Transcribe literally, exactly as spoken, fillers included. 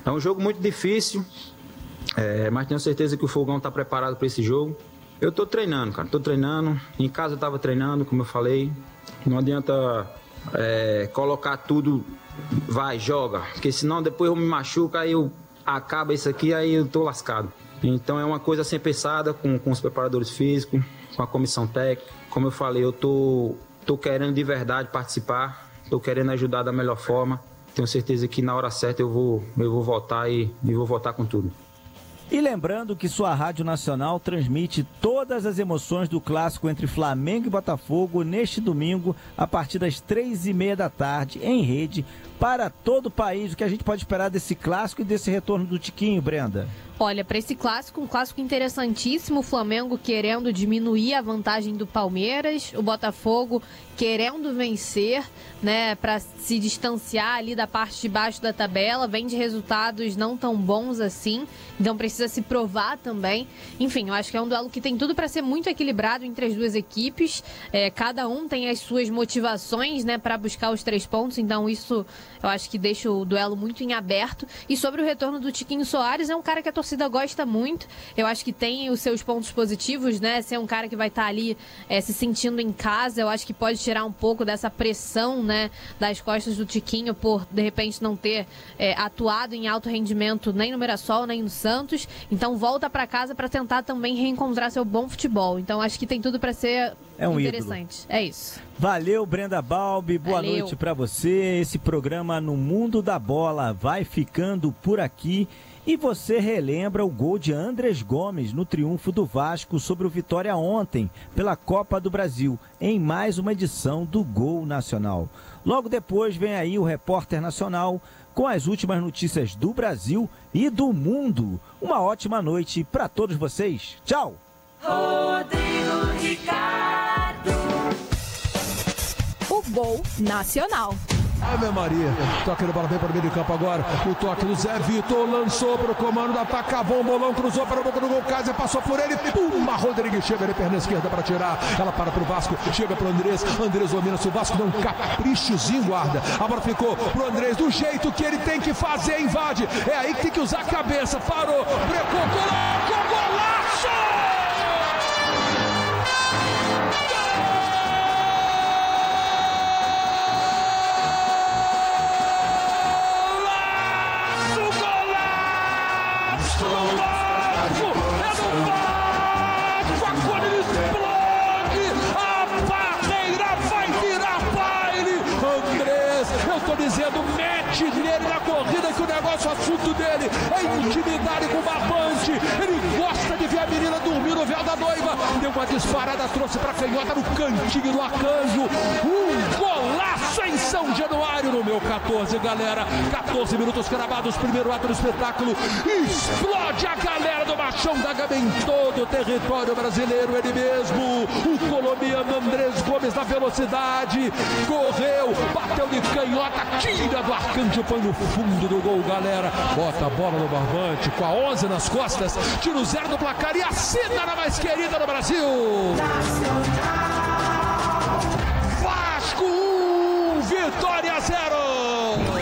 É um jogo muito difícil, é, mas tenho certeza que o Fogão está preparado para esse jogo. Eu tô treinando, cara, tô treinando. Em casa eu tava treinando, como eu falei. Não adianta é, colocar tudo, vai, joga. Porque senão depois eu me machuco, aí eu acaba isso aqui, aí eu tô lascado. Então é uma coisa sem pensada com, com os preparadores físicos, com a comissão técnica. Como eu falei, eu tô, tô querendo de verdade participar, tô querendo ajudar da melhor forma. Tenho certeza que na hora certa eu vou, eu vou voltar e, e vou voltar com tudo. E lembrando que sua Rádio Nacional transmite todas as emoções do clássico entre Flamengo e Botafogo neste domingo, a partir das três e meia da tarde, em rede, para todo o país. O que a gente pode esperar desse clássico e desse retorno do Tiquinho, Brenda? Olha, para esse clássico, um clássico interessantíssimo, o Flamengo querendo diminuir a vantagem do Palmeiras, o Botafogo querendo vencer, né, para se distanciar ali da parte de baixo da tabela, vem de resultados não tão bons assim, então precisa se provar também. Enfim, eu acho que é um duelo que tem tudo para ser muito equilibrado entre as duas equipes, é, cada um tem as suas motivações, né, para buscar os três pontos, então isso eu acho que deixa o duelo muito em aberto. E sobre o retorno do Tiquinho Soares, é um cara que a torcida gosta muito, eu acho que tem os seus pontos positivos, né, ser um cara que vai estar ali é, se sentindo em casa, eu acho que pode tirar um pouco dessa pressão, né, das costas do Tiquinho por, de repente, não ter é, atuado em alto rendimento nem no Mirassol, nem no Santos, então volta para casa para tentar também reencontrar seu bom futebol, então acho que tem tudo para ser é um interessante, ídolo. É isso. Valeu, Brenda Balbi, boa Valeu. Noite para você. Esse programa No Mundo da Bola vai ficando por aqui. E você relembra o gol de Andrés Gomes no triunfo do Vasco sobre o Vitória ontem, pela Copa do Brasil, em mais uma edição do Gol Nacional. Logo depois vem aí o Repórter Nacional com as últimas notícias do Brasil e do mundo. Uma ótima noite para todos vocês. Tchau! Rodrigo Ricardo. O Gol Nacional. Ave Maria, toque de bola bem para o meio de campo agora, o toque do Zé Vitor, lançou para o comando do ataque, cavou um bolão, cruzou para o boca do gol, Cássio passou por ele, puma, Rodrigues chega de perna esquerda para tirar, ela para para o Vasco, chega para o Andrés, Andrés domina, se o Vasco dá um caprichozinho, guarda, a bola ficou para o Andrés, do jeito que ele tem que fazer, invade, é aí que tem que usar a cabeça, parou, brecou, colocou, golaço! Dizendo, mete nele na corrida que o negócio, o assunto dele é intimidade com o barbante. Ele gosta de ver a menina dormir no véu da noiva. Deu uma disparada, trouxe pra canhota no cantinho do arcanjo. Um golaço em São Januário no meu catorze, galera. catorze minutos cravados, primeiro ato do espetáculo. Explode a galera do Machão da Gama em todo o território brasileiro. Ele mesmo, o colombiano Andrés Gomes na velocidade. Correu, bateu de canhota, tira do arcanjo, põe no fundo do gol, galera. Bota a bola no barbante, com a onze nas costas, tira o zero do placar e assina na mais querida do Brasil. Vasco um, Vitória zero.